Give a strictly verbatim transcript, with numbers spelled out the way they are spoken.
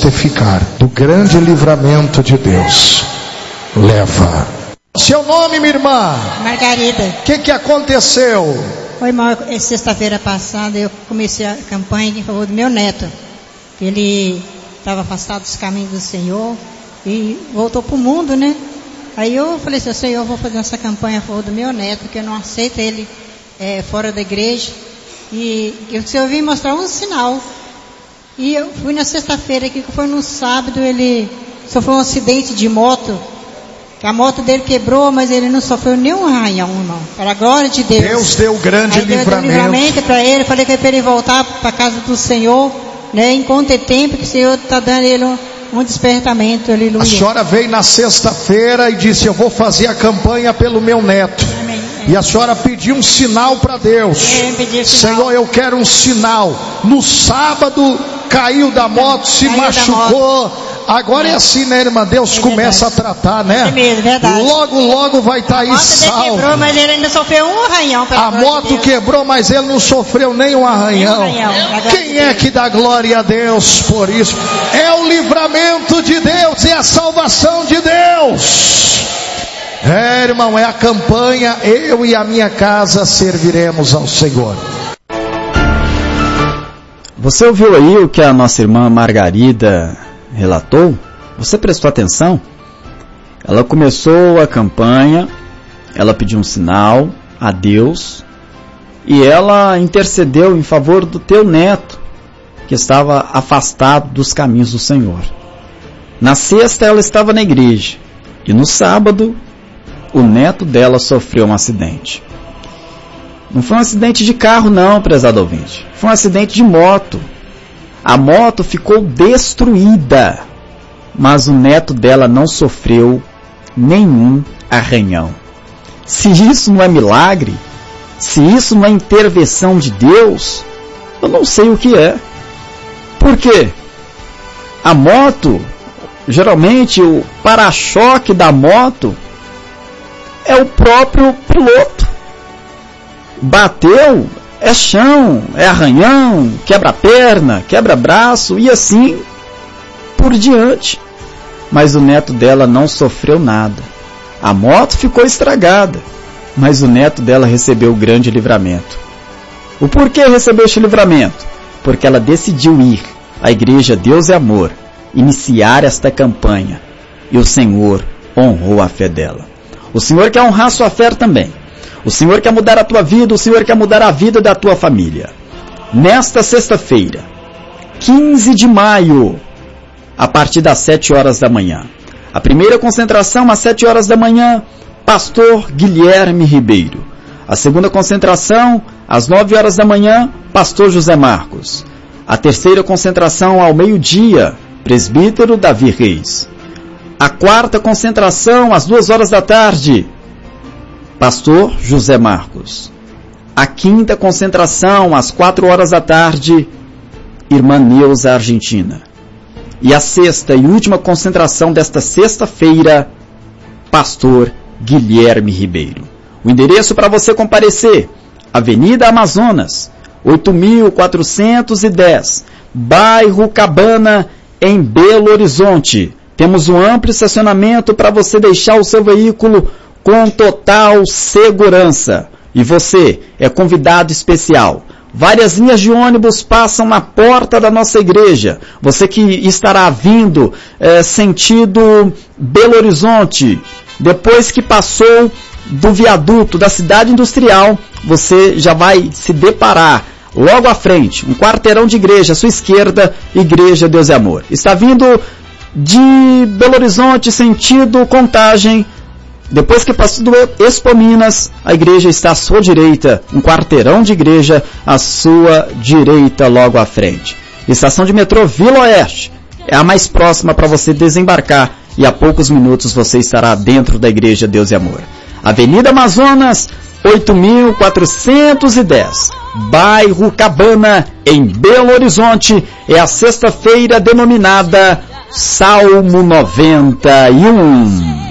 testificar do grande livramento de Deus. Leva. Seu nome, minha irmã? Margarida. O que que aconteceu? Foi mal, sexta-feira passada eu comecei a campanha em favor do meu neto. Ele estava afastado dos caminhos do Senhor e voltou para o mundo, né? Aí eu falei assim, Senhor, eu vou fazer essa campanha a favor do meu neto, que eu não aceito ele é, fora da igreja. E o Senhor veio mostrar um sinal. E eu fui na sexta-feira aqui, que foi no sábado, ele sofreu um acidente de moto. Que a moto dele quebrou, mas ele não sofreu nenhum arranhão, não. Para a glória de Deus. Deus deu grande Aí Deus livramento. Deu livramento para ele. Falei que é para ele voltar para a casa do Senhor, né? Enquanto é tempo que o Senhor está dando ele um, um despertamento, aleluia. A senhora veio na sexta-feira e disse, eu vou fazer a campanha pelo meu neto. Amém. E a senhora pediu um sinal para Deus. Eu pedi sinal. Senhor, eu quero um sinal. No sábado caiu da moto, se Caiu machucou. Agora é. é assim, né, irmã? Deus é começa verdade. a tratar, né? É mesmo, verdade. Logo, logo vai estar tá aí salvo. A moto quebrou, mas ele ainda sofreu um arranhão. A moto de quebrou, mas ele não sofreu nenhum arranhão. Nem um arranhão. Quem é que dá glória a Deus por isso? É o livramento de Deus, é a salvação de Deus. É, irmão, é a campanha, eu e a minha casa serviremos ao Senhor. Você ouviu aí o que a nossa irmã Margarida relatou? Você prestou atenção? Ela começou a campanha, ela pediu um sinal a Deus e ela intercedeu em favor do teu neto, que estava afastado dos caminhos do Senhor. Na sexta ela estava na igreja e no sábado o neto dela sofreu um acidente. Não foi um acidente de carro não, prezado ouvinte. Foi um acidente de moto. A moto ficou destruída, mas o neto dela não sofreu nenhum arranhão. Se isso não é milagre, se isso não é intervenção de Deus, eu não sei o que é. Por quê? A moto, geralmente o para-choque da moto é o próprio piloto. Bateu, é chão, é arranhão, quebra perna, quebra braço e assim por diante. Mas o neto dela não sofreu nada. A moto ficou estragada, mas o neto dela recebeu o grande livramento. O porquê recebeu este livramento? Porque ela decidiu ir à igreja Deus é Amor, iniciar esta campanha, e o Senhor honrou a fé dela. O Senhor quer honrar sua fé também. O Senhor quer mudar a tua vida, o Senhor quer mudar a vida da tua família. Nesta sexta-feira, quinze de maio, a partir das sete horas da manhã. A primeira concentração às sete horas da manhã, pastor Guilherme Ribeiro. A segunda concentração às nove horas da manhã, pastor José Marcos. A terceira concentração ao meio-dia, presbítero Davi Reis. A quarta concentração às duas horas da tarde, pastor José Marcos. A quinta concentração às quatro horas da tarde, irmã Neuza Argentina. E a sexta e última concentração desta sexta-feira, pastor Guilherme Ribeiro. O endereço para você comparecer, Avenida Amazonas, oito mil quatrocentos e dez, bairro Cabana, em Belo Horizonte. Temos um amplo estacionamento para você deixar o seu veículo com total segurança. E você é convidado especial. Várias linhas de ônibus passam na porta da nossa igreja. Você que estará vindo é, sentido Belo Horizonte, depois que passou do viaduto da cidade industrial, você já vai se deparar logo à frente, um quarteirão de igreja, à sua esquerda, Igreja Deus é Amor. Está vindo de Belo Horizonte, sentido Contagem. Depois que passou do Expo Minas, a igreja está à sua direita, um quarteirão de igreja à sua direita logo à frente. Estação de metrô Vila Oeste é a mais próxima para você desembarcar e a poucos minutos você estará dentro da igreja Deus e Amor. Avenida Amazonas, oito mil quatrocentos e dez, bairro Cabana, em Belo Horizonte. É a sexta-feira denominada Salmo noventa e um.